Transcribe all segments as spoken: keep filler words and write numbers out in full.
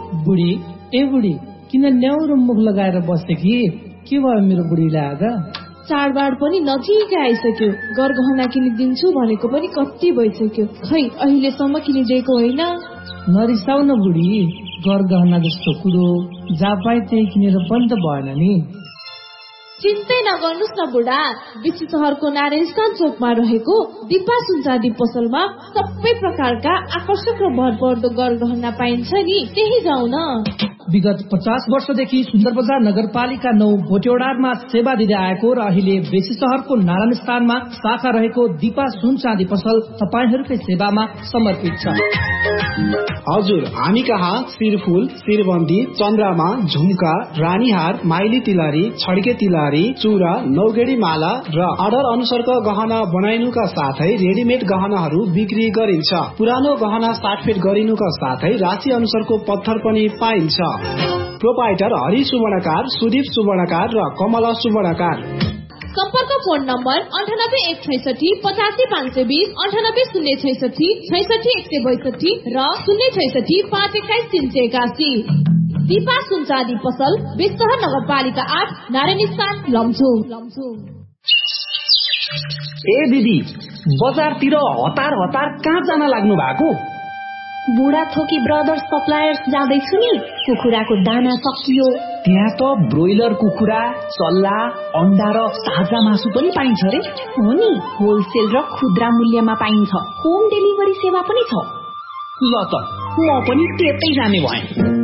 बुढी ए बुढी किन न्याउरो मुख लगाएर बस्थे कि के भयो मेरो बुढीलाई आज? चाडबाड पनि नजिकै आइसक्यो, गरगहना किनिदिन्छु भनेको पनि कति भइसक्यो, खै अहिलेसम्म किनिदिएको होइन। नरिसाउ न बुढी, गरगहना जस्तो कुरो जहाँ पाए त्यही किनेर पनि त भएन नि। चिन्तै नगर्नुस् न बुढा, बिसी सहरको नारायणस्थान चोकमा रहेको दिपा सुनचाँदी पसलमा सबै प्रकारका आकर्षक र भरपर्दो गरगहना पाइन्छ नि, त्यही जाऊ न। विगत पचास वर्षदेखि सुन्दर बजार नगरपालिका नौ भोटेडारमा सेवा दिँदै आएको र अहिले बेसी सहरको नारायण स्थानमा शाखा रहेको दीपा सुन चाँदी पसल तपाईहरूकै सेवामा समर्पित छ। हजुर, हामी कहाँ शिरफुल, शिरबन्दी, चन्द्रमा, झुम्का, रानीहार, माइली तिलहरी, छड्के तिलहरी, चूरा, नौगेडी माला र अर्डर अनुसारको गहना बनाइनुका साथै रेडिमेड गहनाहरू बिक्री गरिन्छ। पुरानो गहना साटफेट गरिनुका साथै राशि अनुसारको पत्थर पनि पाइन्छ। प्रोपाइटर हरि सुवर्णकार, सुदीप सुवर्णकार र कमला सुवर्णकार। सम्पर्क फोन नम्बर अन्ठानब्बे एक छैसठी पचासी पाँच सय बीस, अन्ठानब्बे शून्य छैसठी छैसठी एक सय बैसठी र शून्य छैसठी पाँच एक्काइस तीन सय एकासी। दीपा सुनचाँदी पसल, बेसहर नगरपालिका आठ, नारायणस्थान, लमजुङ। ए दिदी, बजारतिर हतार हतार कहाँ जान लाग्नु भएको? बुढा थोकी ब्रदर्स सप्लायर्स जाँदैछु नि, कुखुराको दाना सकियो। त्यहाँ त ब्रोइलर कुखुरा, चल्ला, अन्डा र ताजा मासु पनि पाइन्छ रे। हो नि, होलसेल र खुद्रा मूल्यमा पाइन्छ। होम डेलिभरी सेवा पनि छ। ल त म पनि त्यतै जाने भएँ।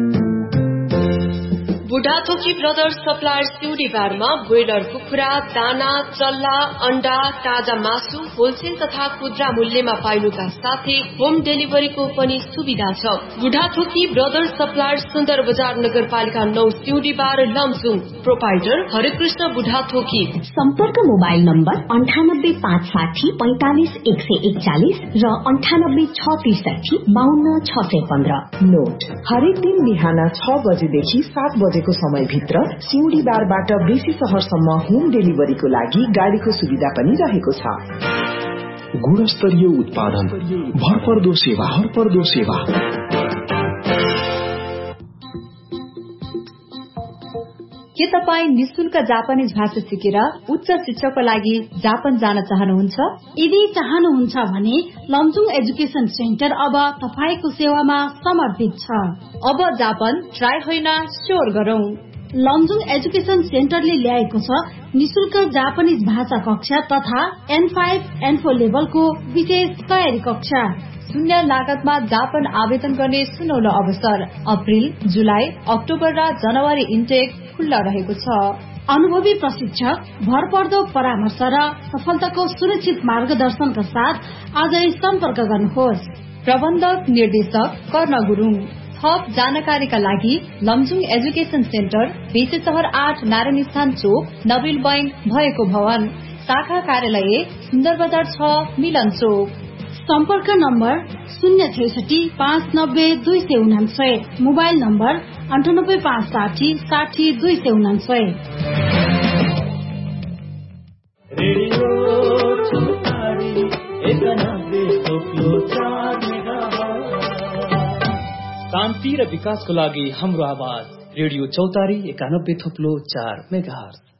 बुढाथोकी ब्रदर्स सप्लायर्स सिउडी बारमा ब्रोइलर कुखुरा, दाना, चल्ला, अन्डा, ताजा मासु होलसेल तथा खुद्रा मूल्यमा पाइनुका साथै होम डेलिभरीको पनि सुविधा छ। बुढाथोकी ब्रदर्स सप्लायर्स सुन्दर बजार नगरपालिका नौ सिउडी बार, लमजुङ। प्रोपाइटर हरिकृष्ण बुढाथोकी। सम्पर्क मोबाइल नम्बर अन्ठानब्बे पाँच साठी पैंतालिस एक सय एकचालिस र अन्ठानब्बे छ त्रिसठी बाहन्न छ सय पन्ध्र। नोट, हरेक दिन बिहान छ बजेदेखि सात बजेको समयभित्र सिउडी बारबाट बेसी सहरसम्म होम डेलिभरीको लागि गाडीको सुविधा पनि रहेको छ। गुणस्तरीय उत्पादन, भरपर्दो सेवा, भरपर्दो सेवा। के तपाईँ निशुल्क जापानिज भाषा सिकेर उच्च शिक्षाको लागि जापान जान चाहनुहुन्छ? यदि चाहनुहुन्छ भने लमजुङ एजुकेशन सेन्टर अब तपाईको सेवामा समर्पित छ। अब जापान ट्राई होइन, स्योर गरौं। लमजुङ एजुकेशन सेन्टरले ल्याएको छ निशुल्क जापानिज भाषा कक्षा तथा एन फाइभ एन फोर लेभलको विशेष तयारी कक्षा। शून्य लागतमा जापान आवेदन गर्ने सुनौलो अवसर। अप्रिल, जुलाई, अक्टोबर र जनवरी इन्टेक खुल्ला रहेको छ। अनुभवी प्रशिक्षक, भरपर्दो परामर्श र सफलताको सुनिश्चित मार्गदर्शनका साथ आजै सम्पर्क गर्नुहोस्। प्रबन्धक निर्देशक कर्ण गुरुङ। थप जानकारीका लागि लमजुङ एजुकेशन सेन्टर, बेसी सहर आठ, नारायणस्थान चोक, नबिल बैंक भएको भवन। शाखा कार्यालय सुन्दर बजार छ, मिलन चोक। सम्पर्क नम्बर शून्य छैसठी पाँच नब्बे दुई सय उनान्सय। मोबाइल नम्बर अन्ठानब्बे पाँच साठी साठी दुई सय उनान्सय। शान्ति र विकासको लागि हाम्रो आवाज रेडियो चौतारी एकानब्बे थोप्लो चार मेगाहर्ज।